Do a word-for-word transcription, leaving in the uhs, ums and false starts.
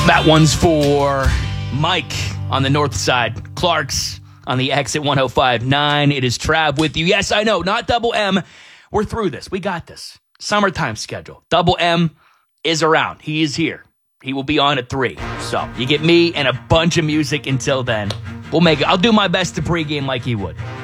That one's for Mike on the north side. Clark's on the exit one oh five point nine. It is Trav with you. Yes, I know, not Double M. We're through this. We got this. Summertime schedule. Double M is around. He is here. He will be on at three. So you get me and a bunch of music until then. We'll make it. I'll do my best to pregame like he would.